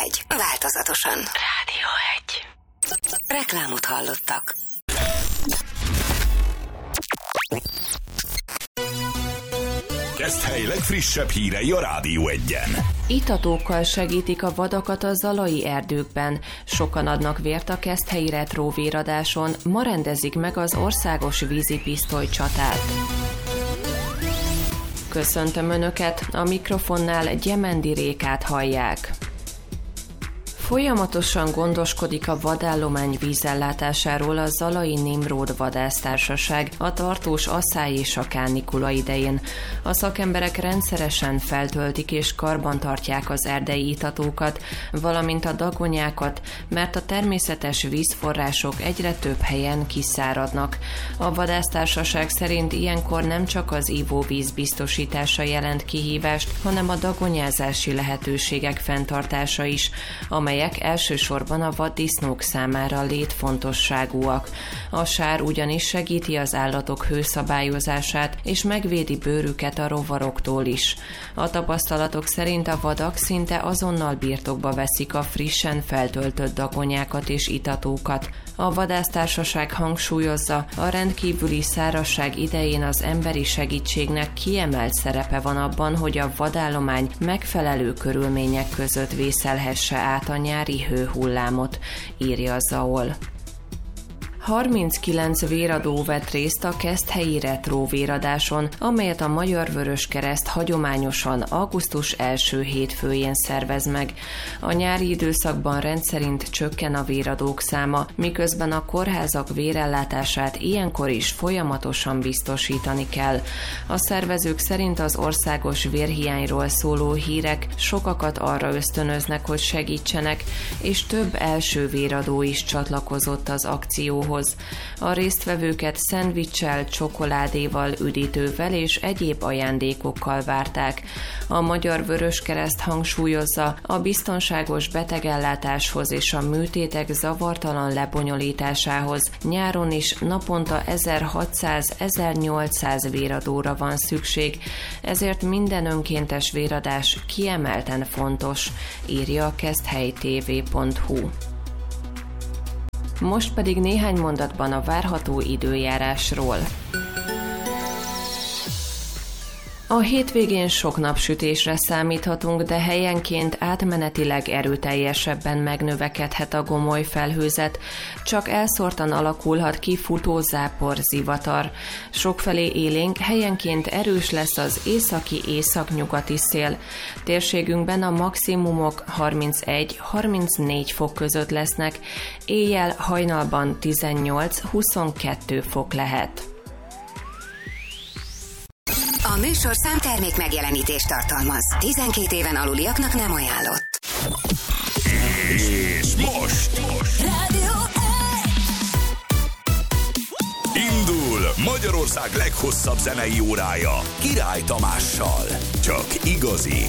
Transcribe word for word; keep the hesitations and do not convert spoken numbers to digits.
egy. Változatosan. Rádió egy. Reklámot hallottak. Keszthely legfrissebb hírei a Rádió egyen. Itatókkal segítik a vadakat a zalai erdőkben. Sokan adnak vért a keszthelyi retró véradáson, ma rendezik meg az országos vízipisztoly csatát. Köszöntöm Önöket, a mikrofonnál Gyemendi Rékát hallják. Folyamatosan gondoskodik a vadállomány vízellátásáról a Zalai Nimród Vadásztársaság a tartós asszály és a kánikula idején. A szakemberek rendszeresen feltöltik és karban tartják az erdei itatókat, valamint a dagonyákat, mert a természetes vízforrások egyre több helyen kiszáradnak. A vadásztársaság szerint ilyenkor nem csak az ivóvíz biztosítása jelent kihívást, hanem a dagonyázási lehetőségek fenntartása is, amelyek elsősorban a vaddisznók számára létfontosságúak. A sár ugyanis segíti az állatok hőszabályozását és megvédi bőrüket a rovaroktól is. A tapasztalatok szerint a vadak szinte azonnal birtokba veszik a frissen feltöltött dagonyákat és itatókat. A vadásztársaság hangsúlyozza, a rendkívüli szárazság idején az emberi segítségnek kiemelt szerepe van abban, hogy a vadállomány megfelelő körülmények között vészelhesse át a nyári hőhullámot, írja Zaol. harminckilenc véradó vett részt a keszthelyi retró véradáson, amelyet a Magyar Vöröskereszt hagyományosan augusztus első hétfőjén szervez meg. A nyári időszakban rendszerint csökken a véradók száma, miközben a kórházak vérellátását ilyenkor is folyamatosan biztosítani kell. A szervezők szerint az országos vérhiányról szóló hírek sokakat arra ösztönöznek, hogy segítsenek, és több első véradó is csatlakozott az akcióhoz. A résztvevőket szendviccsel, csokoládéval, üdítővel és egyéb ajándékokkal várták. A Magyar Vöröskereszt hangsúlyozza, a biztonságos betegellátáshoz és a műtétek zavartalan lebonyolításához nyáron is naponta ezerhatszáz-ezernyolcszáz véradóra van szükség, ezért minden önkéntes véradás kiemelten fontos, írja a keszthely té vé pont hú. Most pedig néhány mondatban a várható időjárásról. A hétvégén sok napsütésre számíthatunk, de helyenként átmenetileg erőteljesebben megnövekedhet a gomoly felhőzet, csak elszórtan alakulhat ki futó-zápor, zivatar. Sokfelé élénk, helyenként erős lesz az északi északnyugati szél. Térségünkben a maximumok harmincegy-harmincnégy fok között lesznek, éjjel hajnalban tizennyolc-huszonkettő fok lehet. A műsorszám termék megjelenítést tartalmaz. tizenkét éven aluliaknak nem ajánlott. És most, most. Rádió Indul Magyarország leghosszabb zenei órája Király Tamással. Csak igazi